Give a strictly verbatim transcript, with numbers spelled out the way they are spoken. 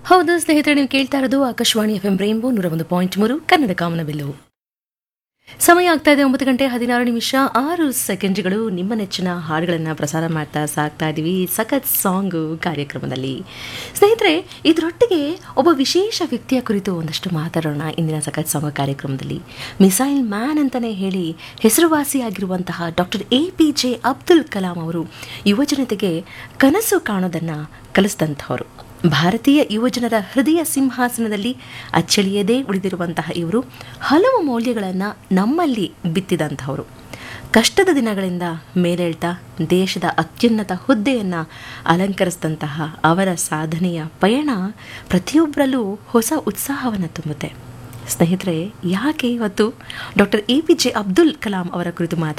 ಹೌದು ಸ್ನೇಹಿತರೆ, ನೀವು ಕೇಳ್ತಾ ಇರೋದು ಆಕಾಶವಾಣಿ ಎಫ್ ಎಂ ರೈನ್ಬೋ ನೂರ ಒಂದು ಪಾಯಿಂಟ್ ಮೂರು ಕನ್ನಡ ಕಾಮನಬಿಲ್ಲು. ಸಮಯ ಆಗ್ತಾ ಇದೆ ಒಂಬತ್ತು ಗಂಟೆ ಹದಿನಾರು ನಿಮಿಷ ಆರು ಸೆಕೆಂಡ್ಗಳು. ನಿಮ್ಮ ನೆಚ್ಚಿನ ಹಾಡುಗಳನ್ನು ಪ್ರಸಾರ ಮಾಡ್ತಾ ಸಾಕ್ತಾ ಇದ್ದೀವಿ ಸಖತ್ ಸಾಂಗು ಕಾರ್ಯಕ್ರಮದಲ್ಲಿ. ಸ್ನೇಹಿತರೆ, ಇದರೊಟ್ಟಿಗೆ ಒಬ್ಬ ವಿಶೇಷ ವ್ಯಕ್ತಿಯ ಕುರಿತು ಒಂದಷ್ಟು ಮಾತಾಡೋಣ ಇಂದಿನ ಸಖತ್ ಸಾಂಗ್ ಕಾರ್ಯಕ್ರಮದಲ್ಲಿ. ಮಿಸೈಲ್ ಮ್ಯಾನ್ ಅಂತಲೇ ಹೇಳಿ ಹೆಸರುವಾಸಿಯಾಗಿರುವಂತಹ doctor A P J Abdul Kalam ಅವರು ಯುವಜನತೆಗೆ ಕನಸು ಕಾಣೋದನ್ನು ಕಲಿಸಿದಂಥವರು. ಭಾರತೀಯ ಯುವಜನರ ಹೃದಯ ಸಿಂಹಾಸನದಲ್ಲಿ ಅಚ್ಚಳಿಯದೇ ಉಳಿದಿರುವಂತಹ ಇವರು ಹಲವು ಮೌಲ್ಯಗಳನ್ನು ನಮ್ಮಲ್ಲಿ ಬಿತ್ತಿದಂಥವರು. ಕಷ್ಟದ ದಿನಗಳಿಂದ ಮೇಲೇಳ್ತಾ ದೇಶದ ಅತ್ಯುನ್ನತ ಹುದ್ದೆಯನ್ನು ಅಲಂಕರಿಸಿದಂತಹ ಅವರ ಸಾಧನೆಯ ಪಯಣ ಪ್ರತಿಯೊಬ್ಬರಲ್ಲೂ ಹೊಸ ಉತ್ಸಾಹವನ್ನು ತುಂಬುತ್ತೆ. ಸ್ನೇಹಿತರೆ, ಯಾಕೆ ಇವತ್ತು doctor A P J Abdul Kalam ಅವರ ಕುರಿತು ಮಾತಾಡ್ತಾ